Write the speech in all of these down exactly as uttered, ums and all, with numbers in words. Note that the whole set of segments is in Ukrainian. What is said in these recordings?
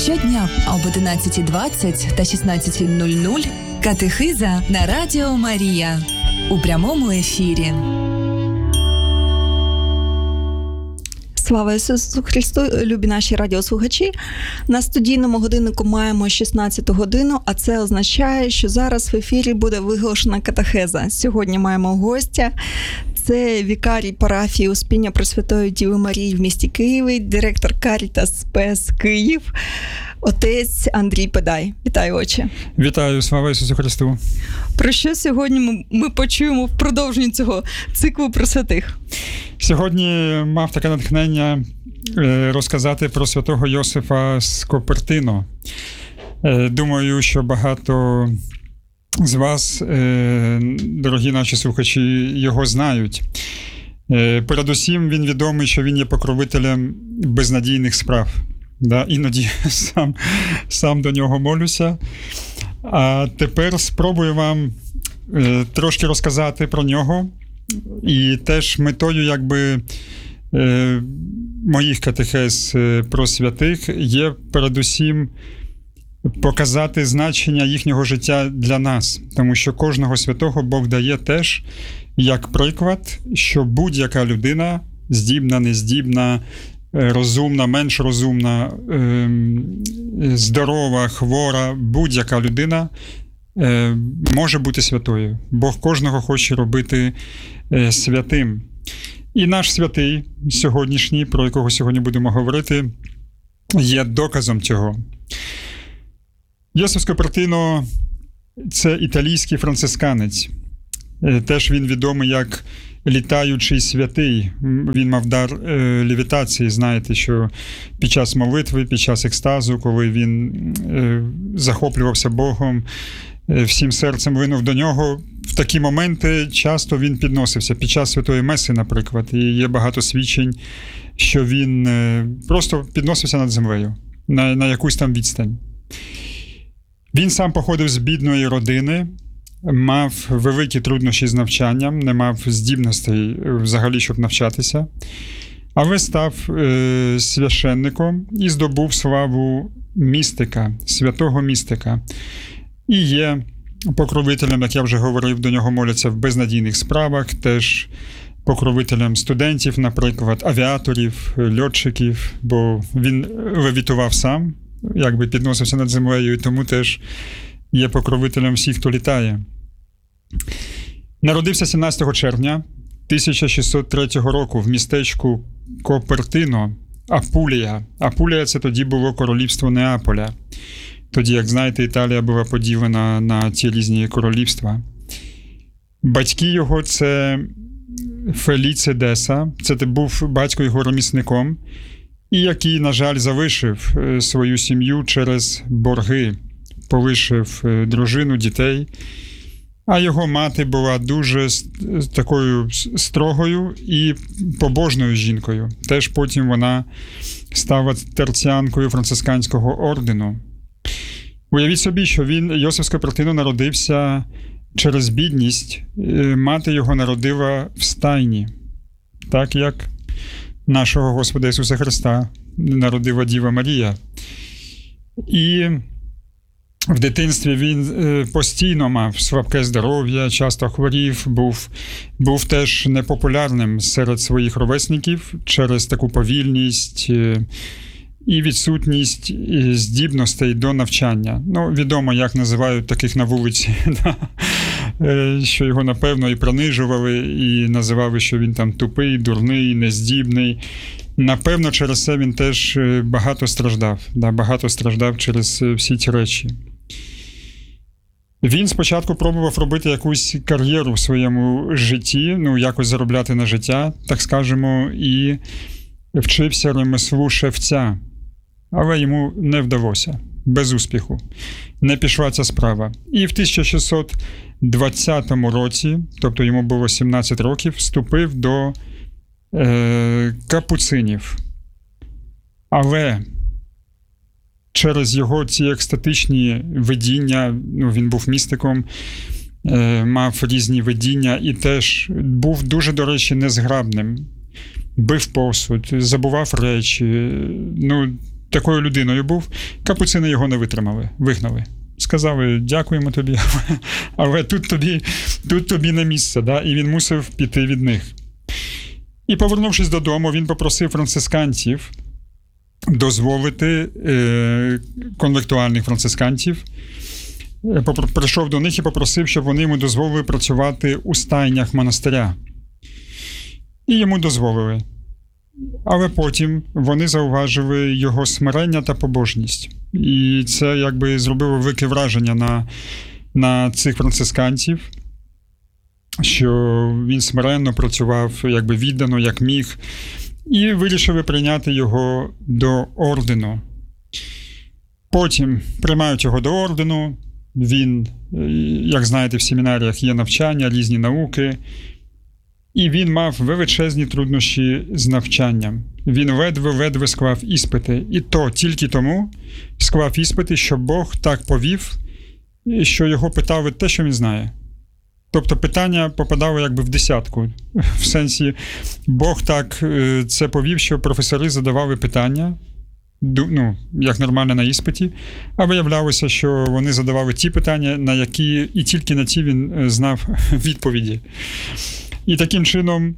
Щодня об одинадцятій двадцять та шістнадцятій нуль нуль катехиза на Радіо Марія у прямому ефірі. Слава Ісусу Христу, любі наші радіослухачі. На студійному годиннику маємо шістнадцяту годину, а це означає, що зараз в ефірі буде виголошена катехеза. Сьогодні маємо гостя. Це вікарій парафії Успіння Пресвятої Діви Марії в місті Києві, директор Карітас Спес Київ, отець Андрій Педай. Вітаю, отче. Вітаю, слава Ісусу Христу. Про що сьогодні ми, ми почуємо в продовженні цього циклу про святих? Сьогодні мав таке натхнення розказати про святого Йосифа з Копертино. Думаю, що багато з вас, дорогі наші слухачі, його знають. Передусім, він відомий, що він є покровителем безнадійних справ. Да, іноді сам, сам до нього молюся. А тепер спробую вам е, трошки розказати про нього. І теж метою, якби, е, моїх катехез про святих є передусім показати значення їхнього життя для нас. Тому що кожного святого Бог дає теж як приклад, що будь-яка людина, здібна, нездібна, розумна, менш розумна, здорова, хвора, будь-яка людина може бути святою. Бог кожного хоче робити святим. І наш святий сьогоднішній, про якого сьогодні будемо говорити, є доказом цього. Йосиф з Копертино – це італійський францисканець. Теж він відомий як літаючий святий. Він мав дар е, левітації. Знаєте, що під час молитви, під час екстазу, коли він е, захоплювався Богом, е, всім серцем линув до нього, в такі моменти часто він підносився. Під час Святої Меси, наприклад, і є багато свідчень, що він е, просто підносився над землею, на, на якусь там відстань. Він сам походив з бідної родини, мав великі труднощі з навчанням, не мав здібностей взагалі, щоб навчатися, але став е, священником і здобув славу містика, святого містика. І є покровителем, як я вже говорив, до нього моляться в безнадійних справах, теж покровителем студентів, наприклад, авіаторів, льотчиків, бо він левітував сам, якби підносився над землею, і тому теж є покровителем всіх, хто літає. Народився сімнадцятого червня тисяча шістсот третього року в містечку Копертино, Апулія. Апулія – це тоді було королівство Неаполя. Тоді, як знаєте, Італія була поділена на ті різні королівства. Батьки його – це Феліце Деса, це був батько його ремісником, і який, на жаль, залишив свою сім'ю через борги. Полишив дружину, дітей, а його мати була дуже такою строгою і побожною жінкою. Теж потім вона стала терціанкою францисканського ордену. Уявіть собі, що він, Йосиф з Копертино, народився через бідність. Мати його народила в стайні, так як нашого Господа Ісуса Христа народила Діва Марія. І в дитинстві він постійно мав слабке здоров'я, часто хворів, був, був теж непопулярним серед своїх ровесників через таку повільність і відсутність здібностей до навчання. Ну, відомо, як називають таких на вулиці, що його, напевно, і принижували, і називали, що він там тупий, дурний, нездібний. Напевно, через це він теж багато страждав, багато страждав через всі ці речі. Він спочатку пробував робити якусь кар'єру в своєму житті, ну, якось заробляти на життя, так скажемо, і вчився ремеслу шевця. Але йому не вдалося, без успіху. Не пішла ця справа. І в тисяча шістсот двадцятому році, тобто йому було сімнадцять років, вступив до е, капуцинів. Але через його ці екстатичні видіння, ну, він був містиком, е, мав різні видіння і теж був дуже, до речі, незграбним. Бив посуд, забував речі, ну, такою людиною був, капуцини його не витримали, вигнали. Сказали, дякуємо тобі, але тут тобі, тут тобі не місце, да? І він мусив піти від них. І повернувшись додому, він попросив францисканців дозволити е, конвектуальних францисканців, е, прийшов до них і попросив, щоб вони йому дозволили працювати у стайнях монастиря. І йому дозволили. Але потім вони зауважили його смирення та побожність. І це якби зробило велике враження на, на цих францисканців, що він смиренно працював, якби віддано, як міг, і вирішили прийняти його до ордену. Потім приймають його до ордену, він, як знаєте, в семінаріях є навчання, різні науки, і він мав величезні труднощі з навчанням. Він ледве-ледве склав іспити. І то тільки тому склав іспити, що Бог так повів, що його питали те, що він знає. Тобто питання попадало якби в десятку. В сенсі, Бог так це повів, що професори задавали питання, ну, як нормально на іспиті, а виявлялося, що вони задавали ті питання, на які і тільки на ті він знав відповіді. І таким чином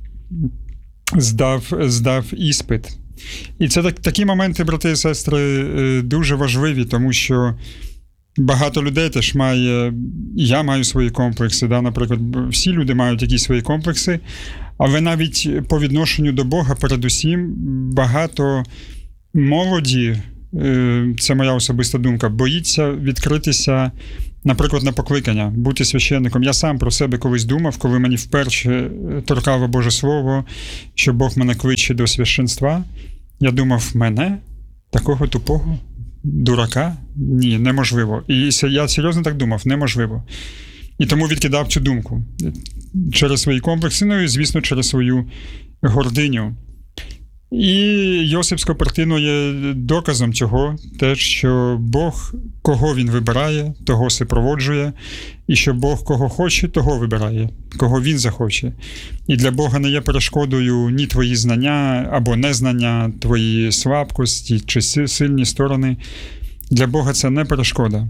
здав, здав іспит. І це так, такі моменти, брати і сестри, дуже важливі, тому що багато людей теж має, я маю свої комплекси, да, наприклад, всі люди мають якісь свої комплекси, але навіть по відношенню до Бога, передусім, багато молоді, це моя особиста думка, боїться відкритися, наприклад, на покликання, бути священником. Я сам про себе колись думав, коли мені вперше торкало Боже Слово, що Бог мене кличе до священства. Я думав, мене? Такого тупого? Дурака? Ні, неможливо. І я серйозно так думав, неможливо. І тому відкидав цю думку. Через свої комплекси, ну і, звісно, через свою гординю. І Йосип Скопертино є доказом цього, те, що Бог, кого він вибирає, того супроводжує, і що Бог, кого хоче, того вибирає, кого він захоче. І для Бога не є перешкодою ні твої знання або незнання, твої слабкості чи сильні сторони. Для Бога це не перешкода.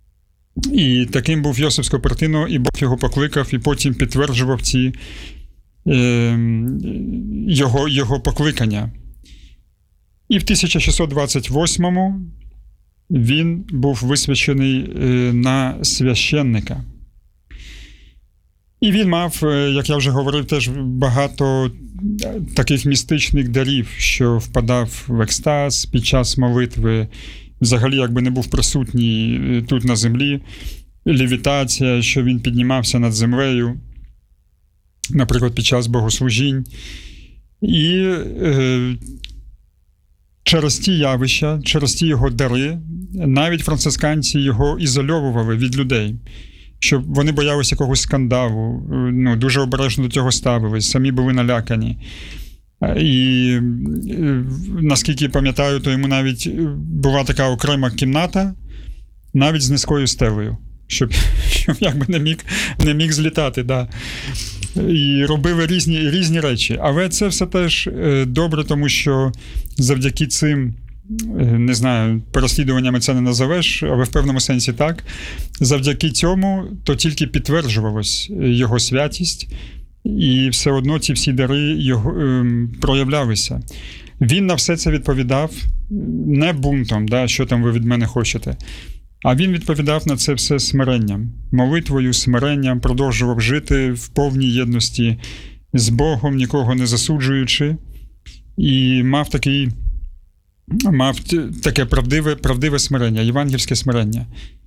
І таким був Йосип Скопертино, і Бог його покликав, і потім підтверджував ці Його, його покликання. І в тисяча шістсот двадцять восьмому він був висвячений на священника. І він мав, як я вже говорив, теж багато таких містичних дарів, що впадав в екстаз під час молитви, взагалі якби не був присутній тут на землі, левітація, що він піднімався над землею, наприклад, під час богослужінь. І е, через ті явища, через ті його дари, навіть францисканці його ізольовували від людей, щоб вони боялися якогось скандалу, ну, дуже обережно до цього ставились, самі були налякані. І е, наскільки пам'ятаю, то йому навіть була така окрема кімната, навіть з низькою стелею, щоб, щоб якби не міг, не міг злітати, да. І робили різні, різні речі. Але це все теж добре, тому що завдяки цим, не знаю, переслідуваннями це не назовеш, але в певному сенсі так, завдяки цьому то тільки підтверджувалась його святість, і все одно ці всі дари його, ем, проявлялися. Він на все це відповідав не бунтом, да, що там ви від мене хочете, а він відповідав на це все смиренням, молитвою, смиренням, продовжував жити в повній єдності з Богом, нікого не засуджуючи, і мав такий, мав таке правдиве, правдиве смирення, євангельське смирення.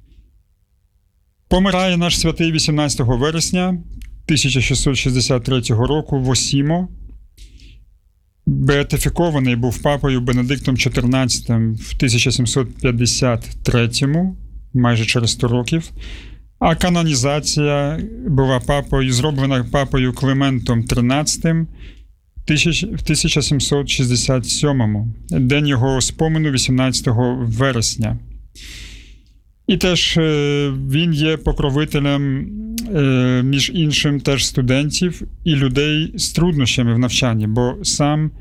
Помирає наш святий вісімнадцятого вересня тисяча шістсот шістдесят третього року в Осімо. Беатифікований був папою Бенедиктом чотирнадцятим в тисяча сімсот п'ятдесят третьому, майже через сто років, а канонізація була папою, зроблена папою Климентом тринадцятим в тисяча сімсот шістдесят сьомому, день його спомену вісімнадцятого вересня. І теж він є покровителем, між іншим, теж студентів і людей з труднощами в навчанні, бо сам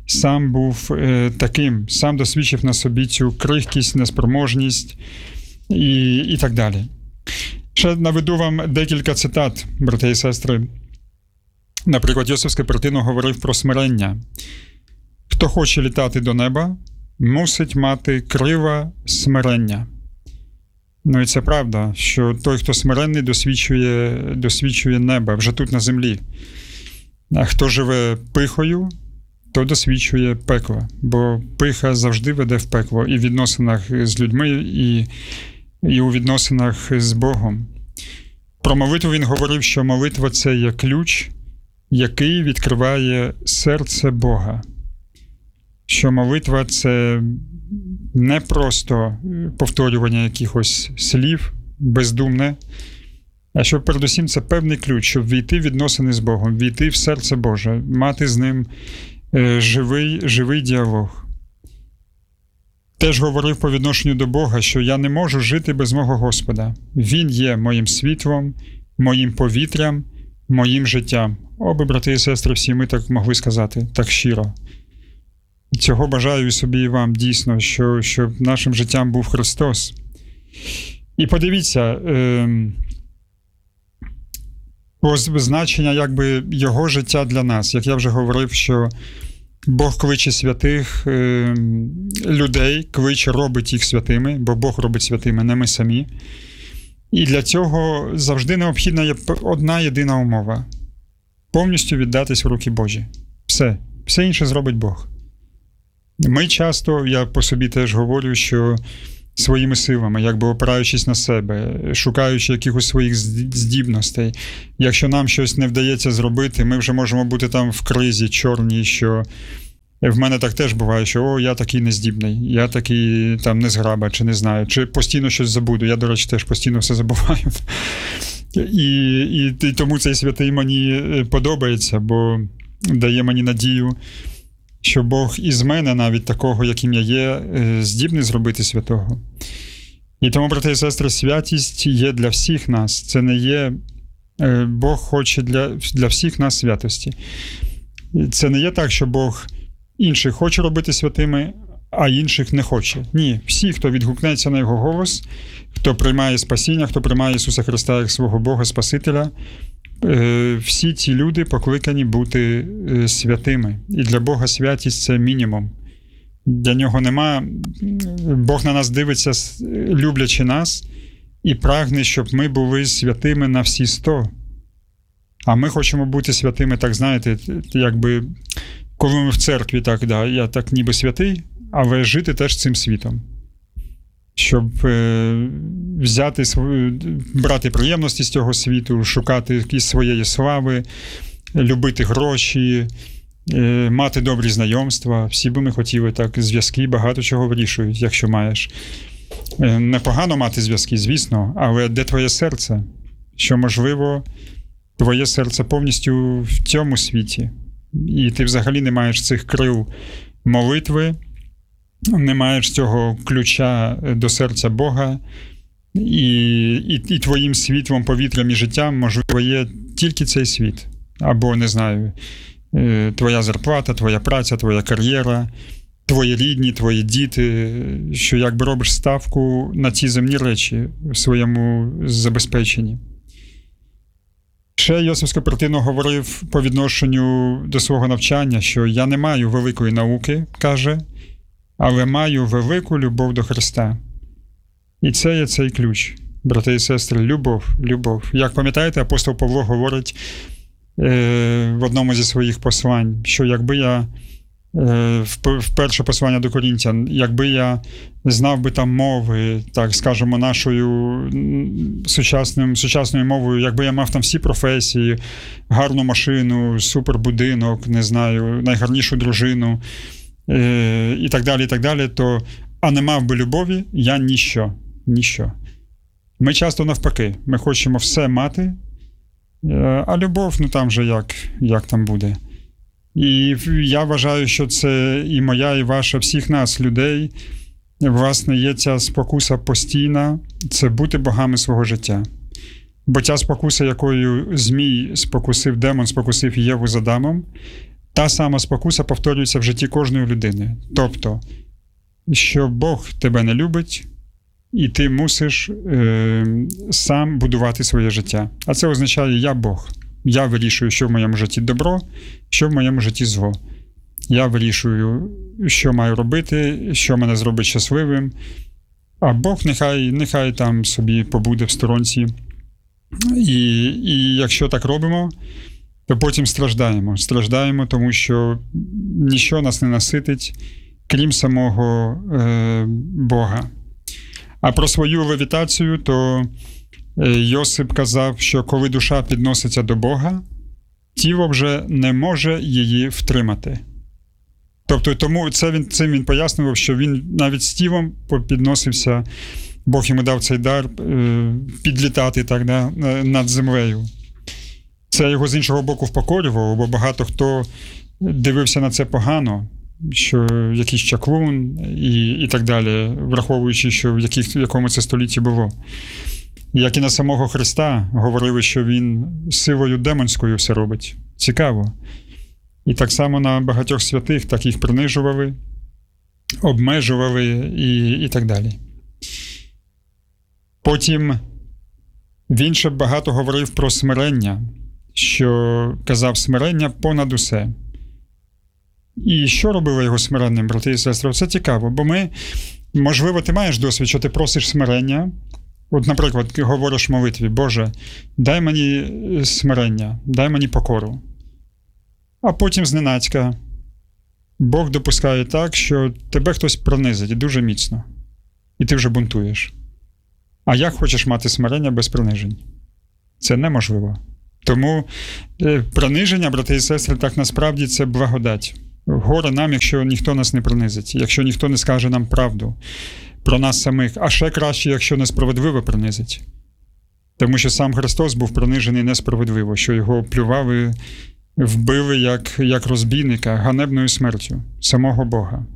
сам був е, таким, сам досвідчив на собі цю крихкість, неспроможність і, і так далі. Ще наведу вам декілька цитат, брати і сестри. Наприклад, Йосиф Скипертино говорив про смирення. Хто хоче літати до неба, мусить мати крила смирення. Ну і це правда, що той, хто смиренний, досвідчує, досвідчує неба вже тут на землі. А хто живе пихою, то досвідчує пекла, бо пиха завжди веде в пекло і в відносинах з людьми, і, і у відносинах з Богом. Про молитву він говорив, що молитва – це є ключ, який відкриває серце Бога. Що молитва – це не просто повторювання якихось слів бездумне, а що передусім це певний ключ, щоб війти в відносини з Богом, війти в серце Боже, мати з ним живий, живий діалог. Теж говорив по відношенню до Бога, що я не можу жити без мого Господа. Він є моїм світлом, моїм повітрям, моїм життям. Оби, брати і сестри, всі ми так могли сказати, так щиро. Цього бажаю собі і вам дійсно, що, щоб нашим життям був Христос. І подивіться, е, значення якби його життя для нас. Як я вже говорив, що Бог кличе святих е, людей, кличе, робить їх святими, бо Бог робить святими, не ми самі. І для цього завжди необхідна є одна єдина умова. Повністю віддатись в руки Божі. Все. Все інше зробить Бог. Ми часто, я по собі теж говорю, що своїми силами, якби опираючись на себе, шукаючи якихось своїх здібностей, якщо нам щось не вдається зробити, ми вже можемо бути там в кризі чорній, що в мене так теж буває, що о, я такий нездібний, я такий там незграба, чи не знаю, чи постійно щось забуду. Я, до речі, теж постійно все забуваю. І, і, і тому цей святий мені подобається, бо дає мені надію, що Бог із мене, навіть такого, яким я є, здібний зробити святого. І тому, брати і сестри, святість є для всіх нас. Це не є... Бог хоче для, для всіх нас святості. Це не є так, що Бог інших хоче робити святими, а інших не хоче. Ні, всі, хто відгукнеться на Його голос, хто приймає спасіння, хто приймає Ісуса Христа як свого Бога Спасителя, всі ці люди покликані бути святими. І для Бога святість – це мінімум. Для Нього нема... Бог на нас дивиться, люблячи нас, і прагне, щоб ми були святими на всі сто. А ми хочемо бути святими, так, знаєте, якби, коли ми в церкві, так, да, я так ніби святий, але жити теж цим світом. Щоб е, взяти, брати приємності з цього світу, шукати якісь своєї слави, любити гроші, е, мати добрі знайомства. Всі би ми хотіли так, зв'язки багато чого вирішують, якщо маєш. Е, непогано мати зв'язки, звісно, але де твоє серце? Що, можливо, твоє серце повністю в цьому світі. І ти взагалі не маєш цих крил молитви, не маєш цього ключа до серця Бога, і, і, і твоїм світлом, повітрям і життям, можливо, є тільки цей світ. Або, не знаю, твоя зарплата, твоя праця, твоя кар'єра, твої рідні, твої діти, що якби робиш ставку на ці земні речі в своєму забезпеченні. Ще Йосиф Скипертино говорив по відношенню до свого навчання, що я не маю великої науки, каже, але маю велику любов до Христа. І це є цей ключ, брати і сестри, любов, любов. Як пам'ятаєте, апостол Павло говорить е, в одному зі своїх послань, що якби я, е, в, в перше послання до Корінтян, якби я знав би там мови, так скажемо, нашою сучасним, сучасною мовою, якби я мав там всі професії, гарну машину, супербудинок, не знаю, найгарнішу дружину, і так далі, і так далі, то, а не мав би любові, я ніщо, ніщо. Ми часто навпаки, ми хочемо все мати, а любов, ну там же як, як там буде. І я вважаю, що це і моя, і ваша, всіх нас, людей, власне, є ця спокуса постійна, це бути богами свого життя. Бо ця спокуса, якою Змій спокусив, демон спокусив Єву з Адамом, та сама спокуса повторюється в житті кожної людини. Тобто, що Бог тебе не любить, і ти мусиш е, сам будувати своє життя. А це означає, я Бог. Я вирішую, що в моєму житті добро, що в моєму житті зло. Я вирішую, що маю робити, що мене зробить щасливим. А Бог нехай, нехай там собі побуде в сторонці. І, і якщо так робимо, то потім страждаємо. Страждаємо, тому що ніщо нас не наситить, крім самого е, Бога. А про свою левітацію, то Йосип казав, що коли душа підноситься до Бога, тіло вже не може її втримати. Тобто тому це він, цим він пояснював, що він навіть з тілом підносився, Бог йому дав цей дар підлітати так, да, над землею. Це його з іншого боку впокорювало, бо багато хто дивився на це погано, що якийсь чаклун і, і так далі, враховуючи, що в, яких, в якому це столітті було. Як і на самого Христа говорили, що він силою демонською все робить. Цікаво. І так само на багатьох святих так їх принижували, обмежували і, і так далі. Потім він ще багато говорив про смирення, що казав смирення понад усе. І що робило його смиренним, брати і сестри? Це цікаво, бо ми, можливо, ти маєш досвід, що ти просиш смирення. От, наприклад, ти говориш в молитві: Боже, дай мені смирення, дай мені покору. А потім зненацька Бог допускає так, що тебе хтось пронизить дуже міцно. І ти вже бунтуєш. А як хочеш мати смирення без принижень? Це неможливо. Тому приниження, брати і сестри, так насправді це благодать. Горе нам, якщо ніхто нас не принизить, якщо ніхто не скаже нам правду про нас самих, а ще краще, якщо несправедливо принизить. Тому що сам Христос був принижений несправедливо, що його плювали, вбили як, як розбійника ганебною смертю самого Бога.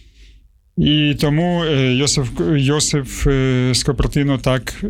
І тому Йосиф, Йосиф з Копертино так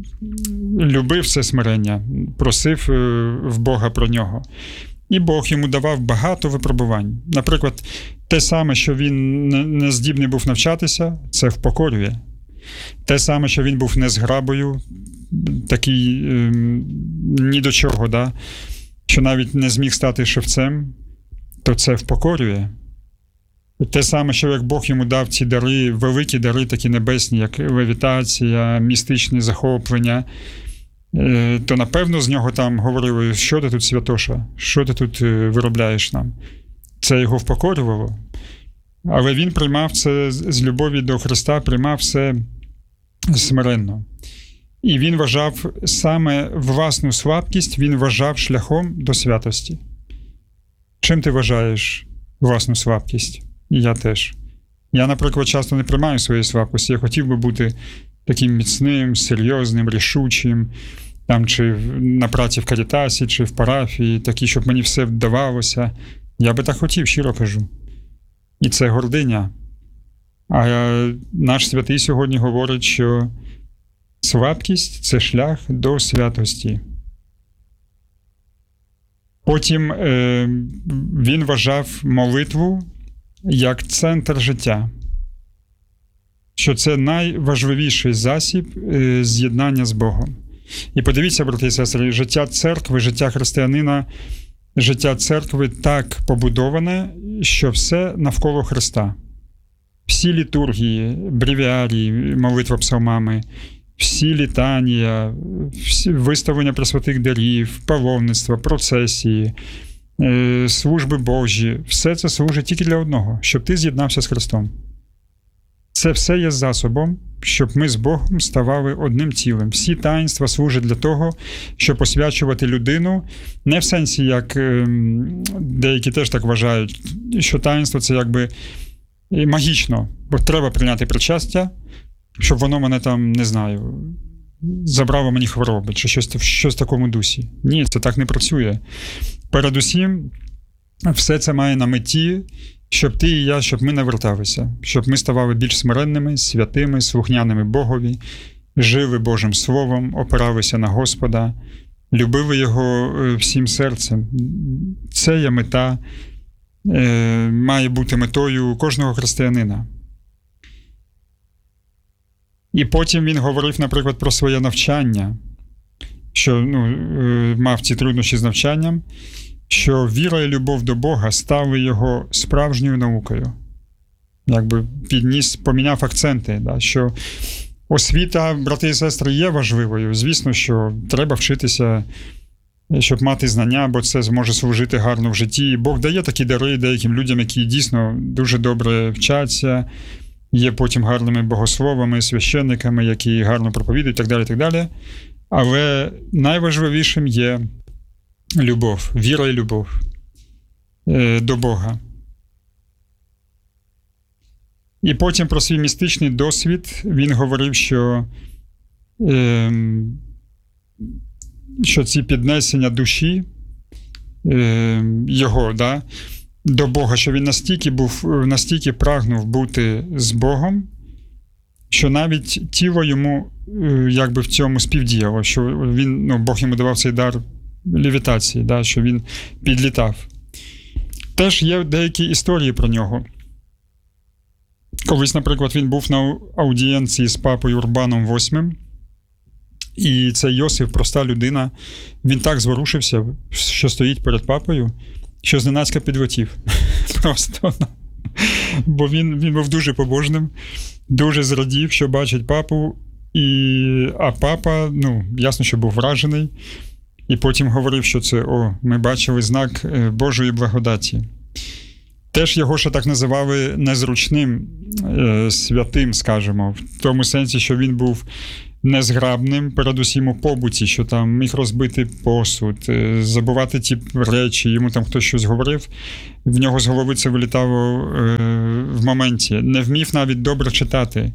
любив це смирення, просив в Бога про нього. І Бог йому давав багато випробувань. Наприклад, те саме, що він не здібний був навчатися, це впокорює. Те саме, що він був незграбою, такий е, ні до чого, да? Що навіть не зміг стати шевцем, то це впокорює. Те саме, що як Бог йому дав ці дари, великі дари, такі небесні, як левітація, містичне захоплення, то, напевно, з нього там говорили: що ти тут, святоша, що ти тут виробляєш нам? Це його впокорювало. Але він приймав це з любові до Христа, приймав все смиренно. І він вважав саме власну слабкість, він вважав шляхом до святості. Чим ти вважаєш власну слабкість? І я теж. Я, наприклад, часто не приймаю своєї слабкості. Я хотів би бути таким міцним, серйозним, рішучим, там, чи на праці в Карітасі, чи в парафії, такі, щоб мені все вдавалося. Я би так хотів, щиро кажу. І це гординя. А наш святий сьогодні говорить, що слабкість – це шлях до святості. Потім е, він вважав молитву як центр життя. Що це найважливіший засіб е, з'єднання з Богом. І подивіться, брати і сестри, життя церкви, життя християнина, життя церкви так побудоване, що все навколо Христа. Всі літургії, бревіарії, молитва псалмами, всі літанія, всі виставлення пресвятих дарів, паломництва, процесії, е, служби Божі, все це служить тільки для одного, щоб ти з'єднався з Христом. Це все є засобом, щоб ми з Богом ставали одним цілим. Всі таїнства служать для того, щоб освячувати людину, не в сенсі, як е, деякі теж так вважають, що таїнство – це якби магічно, бо треба прийняти причастя, щоб воно мене там, не знаю, забрало мені хвороби, чи щось, щось в такому дусі. Ні, це так не працює. Передусім, все це має на меті, щоб ти і я, щоб ми наверталися, щоб ми ставали більш смиренними, святими, слухняними Богові, жили Божим Словом, опиралися на Господа, любили Його всім серцем. Це є мета е, має бути метою кожного християнина. І потім він говорив, наприклад, про своє навчання, що ну, е, мав ці труднощі з навчанням, що віра і любов до Бога стали його справжньою наукою. Якби підніс, поміняв акценти, да, що освіта, брати і сестри, є важливою. Звісно, що треба вчитися, щоб мати знання, бо це зможе служити гарно в житті. І Бог дає такі дари деяким людям, які дійсно дуже добре вчаться, є потім гарними богословами, священниками, які гарно проповідують, і так далі, так далі. Але найважливішим є любов, віра і любов е, до Бога. І потім про свій містичний досвід він говорив, що, е, що ці піднесення душі е, його, да, до Бога, що він настільки був, настільки прагнув бути з Богом, що навіть тіло йому е, якби в цьому співдіяло, що він, ну, Бог йому давав цей дар левітації, да, що він підлітав. Теж є деякі історії про нього. Колись, наприклад, він був на аудієнції з папою Урбаном восьмим, і цей Йосиф, проста людина, він так зворушився, що стоїть перед папою, що зненацька підлетів. Просто. Бо він, він був дуже побожним, дуже зрадів, що бачить папу, і... а папа, ну, ясно, що був вражений, і потім говорив, що це, о, ми бачили знак Божої благодаті. Теж його ще так називали незручним, е, святим, скажімо, в тому сенсі, що він був незграбним, передусім у побуті, що там міг розбити посуд, е, забувати ті речі, йому там хтось щось говорив, в нього з голови це вилітало е, в моменті. Не вмів навіть добре читати.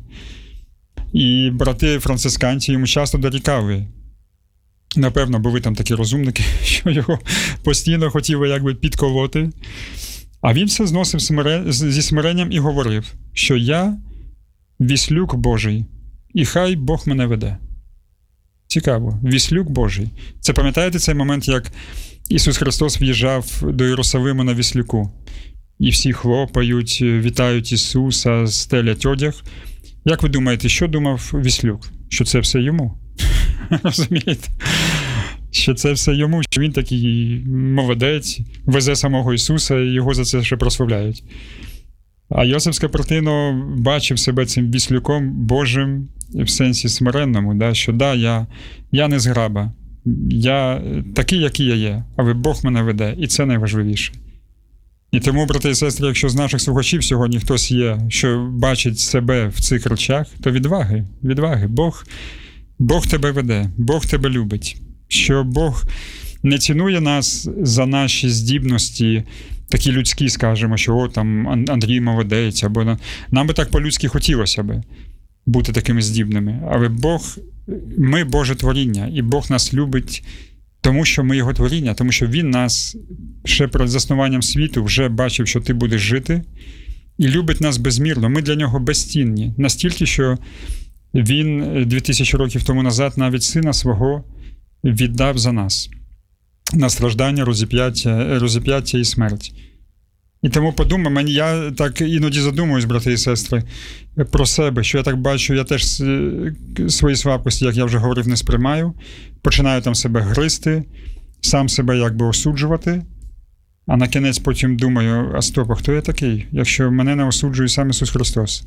І брати францисканці йому часто дорікали. Напевно, були там такі розумники, що його постійно хотіли якби підколоти. А він все зносив зі смиренням і говорив, що я віслюк Божий, і хай Бог мене веде. Цікаво. Віслюк Божий. Це пам'ятаєте цей момент, як Ісус Христос в'їжджав до Єрусалиму на віслюку? І всі хлопають, вітають Ісуса, стелять одяг. Як ви думаєте, що думав віслюк? Що це все йому? Розумієте? Що це все йому, що він такий молодець, везе самого Ісуса, і його за це ще прославляють. А Йосип Скапертино бачив себе цим віслюком Божим в сенсі смиренному, да, що да, я, я не зграба, я такий, який я є, але Бог мене веде, і це найважливіше. І тому, брати і сестри, якщо з наших слухачів сьогодні хтось є, що бачить себе в цих речах, то відваги, відваги. Бог, Бог тебе веде, Бог тебе любить. Що Бог не цінує нас за наші здібності, такі людські, скажімо, що о, там Андрій молодець, або нам би так по-людськи хотілося би бути такими здібними. Але Бог, ми Боже творіння, і Бог нас любить, тому що ми Його творіння, тому що Він нас ще перед заснуванням світу вже бачив, що ти будеш жити, і любить нас безмірно. Ми для Нього безцінні. Настільки, що Він дві тисячі років тому назад навіть Сина Свого віддав за нас на страждання, розіп'яття, розіп'яття і смерть. І тому подумай, я так іноді задумуюсь, брати і сестри, про себе, що я так бачу, я теж свої слабкості, як я вже говорив, не сприймаю, починаю там себе гризти, сам себе якби осуджувати, а на кінець потім думаю, а стоп, а хто я такий, якщо мене не осуджує сам Ісус Христос?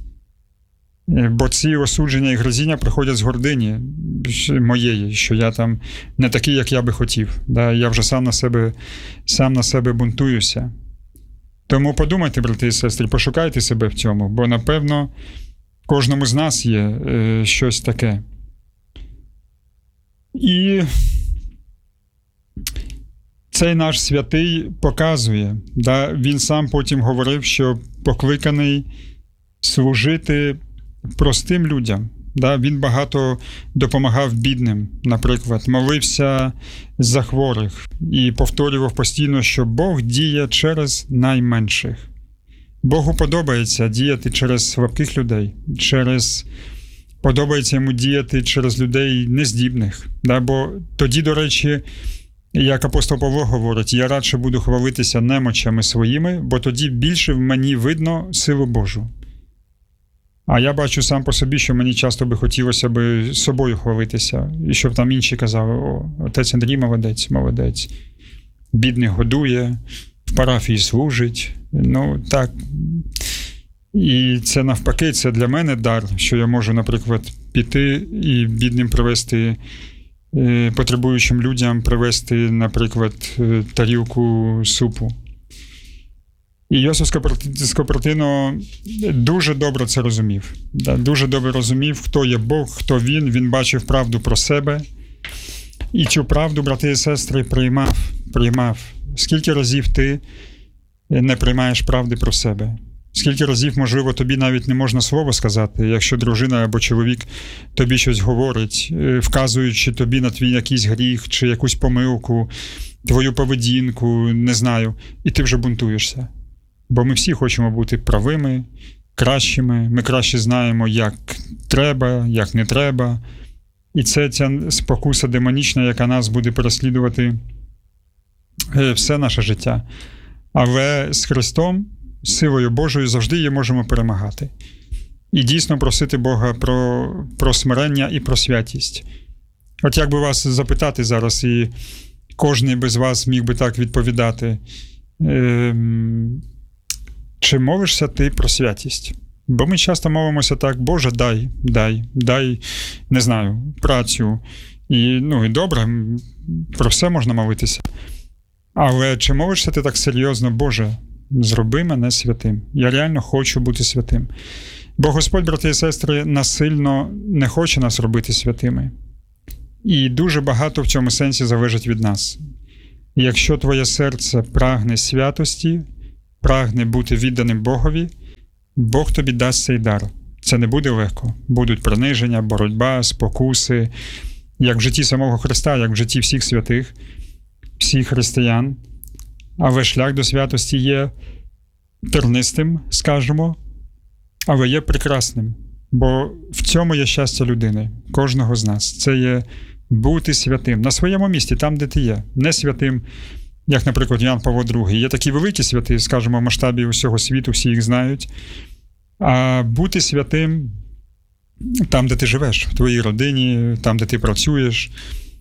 Бо ці осудження і гризіння приходять з гордині моєї, що я там не такий, як я би хотів. Да? Я вже сам на себе, сам на себе бунтуюся. Тому подумайте, брати і сестри, пошукайте себе в цьому, бо, напевно, в кожному з нас є е, щось таке. І цей наш святий показує, да? Він сам потім говорив, що покликаний служити простим людям. Да? Він багато допомагав бідним, наприклад, молився за хворих і повторював постійно, що Бог діє через найменших. Богу подобається діяти через слабких людей, через... подобається йому діяти через людей нездібних. Да? Бо тоді, до речі, Як апостол Павло говорить, я радше буду хвалитися немочами своїми, бо тоді більше в мені видно силу Божу. А я бачу сам по собі, що мені часто би хотілося би собою хвалитися. І щоб там інші казали, о, отець Андрій молодець, молодець. Бідних годує, в парафії служить. Ну, так. І це навпаки, це для мене дар, що я можу, наприклад, піти і бідним привезти, потребуючим людям привезти, наприклад, тарілку супу. І Йосиф з Копертино дуже добре це розумів. Дуже добре розумів, хто є Бог, хто він. Він бачив правду про себе. І цю правду, брати і сестри, приймав. приймав. Скільки разів ти не приймаєш правди про себе? Скільки разів, можливо, тобі навіть не можна слово сказати, якщо дружина або чоловік тобі щось говорить, вказуючи тобі на твій якийсь гріх, чи якусь помилку, твою поведінку, не знаю, і ти вже бунтуєшся. Бо ми всі хочемо бути правими, кращими, ми краще знаємо, як треба, як не треба. І це ця спокуса демонічна, яка нас буде переслідувати все наше життя. Але з Христом, з силою Божою, завжди її можемо перемагати. І дійсно просити Бога про, про смирення і про святість. От як би вас запитати зараз, і кожний без вас міг би так відповідати, е, чи молишся ти про святість? Бо ми часто молимося так, Боже, дай, дай, дай, не знаю, працю. І, ну, і добре, про все можна молитися. Але чи молишся ти так серйозно, Боже, зроби мене святим. Я реально хочу бути святим. Бо Господь, брати і сестри, насильно не хоче нас робити святими. І дуже багато в цьому сенсі залежить від нас. Якщо твоє серце прагне святості, прагне бути відданим Богові, Бог тобі дасть цей дар. Це не буде легко. Будуть приниження, боротьба, спокуси, як в житті самого Христа, як в житті всіх святих, всіх християн. Але шлях до святості є тернистим, скажемо, але є прекрасним. Бо в цьому є щастя людини, кожного з нас. Це є бути святим на своєму місці, там, де ти є. Не святим, як, наприклад, Ян Павло другий. Є такі великі святі, скажімо, в масштабі усього світу, всі їх знають. А бути святим там, де ти живеш, в твоїй родині, там, де ти працюєш,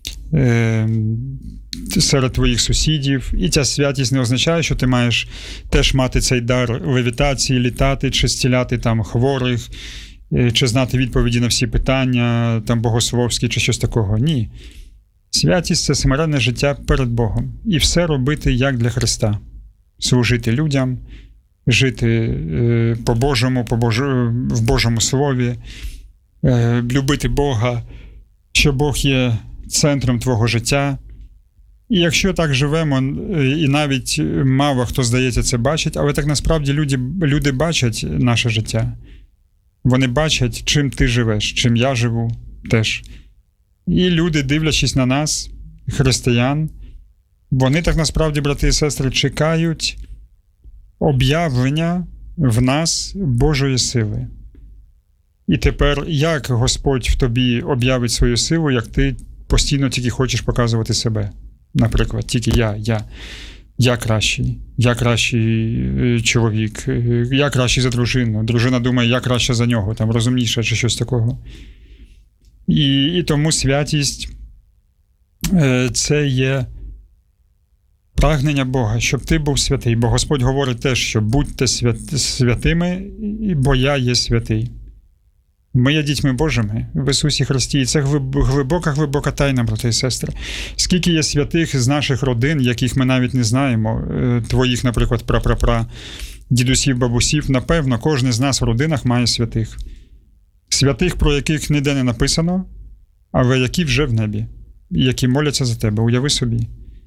серед твоїх сусідів. І ця святість не означає, що ти маєш теж мати цей дар левітації, літати, чи зціляти там хворих, чи знати відповіді на всі питання, там богословські, чи щось такого. Ні. Святість – це смиренне життя перед Богом. І все робити як для Христа. Служити людям, жити по-божому, по-божу, в Божому Слові, любити Бога, що Бог є центром твого життя. І якщо так живемо, і навіть мало хто, здається, це бачить, але так насправді люди, люди бачать наше життя. Вони бачать, чим ти живеш, чим я живу теж. І люди, дивлячись на нас, християн, вони так насправді, брати і сестри, чекають об'явлення в нас Божої сили. І тепер, як Господь в тобі об'явить свою силу, як ти постійно тільки хочеш показувати себе? Наприклад, тільки я, я, я кращий, я кращий чоловік, я кращий за дружину. Дружина думає, я краще за нього, там розумніша чи щось такого. І, і тому святість – це є прагнення Бога, щоб ти був святий. Бо Господь говорить теж, що будьте святими, бо я є святий. Ми є дітьми Божими в Ісусі Христі. І це глибока-глибока тайна, брати і сестри. Скільки є святих з наших родин, яких ми навіть не знаємо, твоїх, наприклад, пра-пра-пра, дідусів, бабусів, напевно, кожен з нас в родинах має святих. Святих, про яких ніде не написано, але які вже в небі, які моляться за тебе, уяви собі.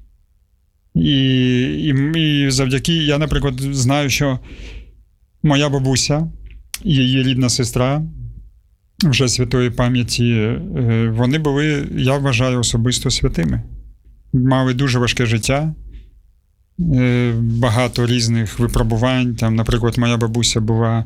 І, і, і завдяки, я, наприклад, знаю, що моя бабуся і її рідна сестра, вже святої пам'яті, вони були, я вважаю, особисто святими. Мали дуже важке життя, багато різних випробувань. Там, наприклад, моя бабуся була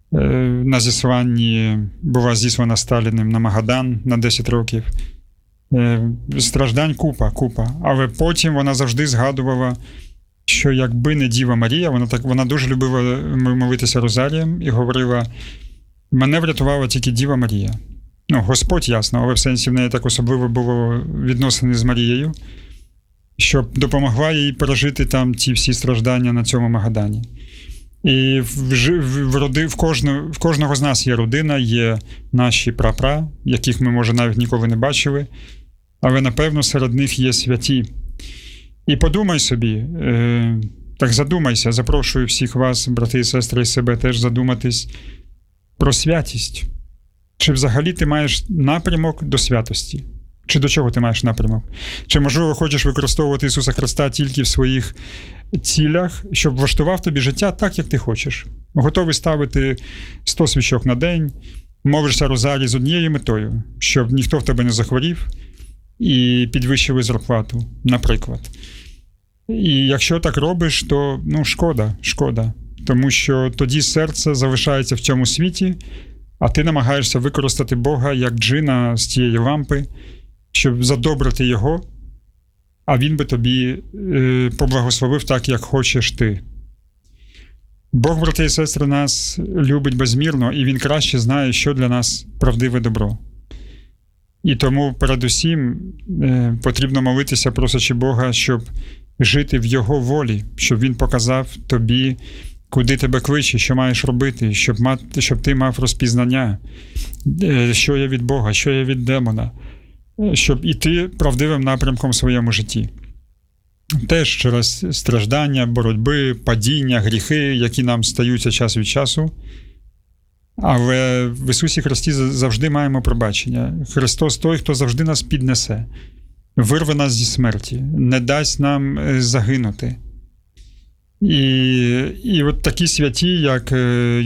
на зісланні, була зіслана Сталіним на Магадан на десять років. Страждань купа, купа. Але потім вона завжди згадувала, що якби не Діва Марія, вона так вона дуже любила молитися розарієм і говорила: мене врятувала тільки Діва Марія. Ну, Господь, ясно, але в сенсі в неї так особливо було відносини з Марією, щоб допомогла їй пережити там ті всі страждання на цьому Магадані. І в, в, в, в, кожного, в кожного з нас є родина, є наші прапра, яких ми, може, навіть ніколи не бачили, але, напевно, серед них є святі. І подумай собі, е, так задумайся, запрошую всіх вас, брати і сестри, і себе теж задуматись про святість. Чи взагалі ти маєш напрямок до святості? Чи до чого ти маєш напрямок? Чи, можливо, хочеш використовувати Ісуса Христа тільки в своїх цілях, щоб влаштував тобі життя так, як ти хочеш? Готовий ставити сто свічок на день, молишся розарій з однією метою, щоб ніхто в тебе не захворів і підвищили зарплату, наприклад. І якщо так робиш, то, ну, шкода, шкода. Тому що тоді серце залишається в цьому світі, а ти намагаєшся використати Бога як джина з тієї лампи, щоб задобрити його, а він би тобі е, поблагословив так, як хочеш ти. Бог, брати і сестри, нас любить безмірно, і він краще знає, що для нас правдиве добро. І тому передусім е, потрібно молитися, просячи Бога, щоб жити в Його волі, щоб Він показав тобі, куди тебе кличе, що маєш робити, щоб, мати, щоб ти мав розпізнання, е, що є від Бога, що є від демона, щоб іти правдивим напрямком в своєму житті. Теж через страждання, боротьби, падіння, гріхи, які нам стаються час від часу. Але в Ісусі Христі завжди маємо пробачення. Христос той, хто завжди нас піднесе, вирве нас зі смерті, не дасть нам загинути. І, і от такі святі, як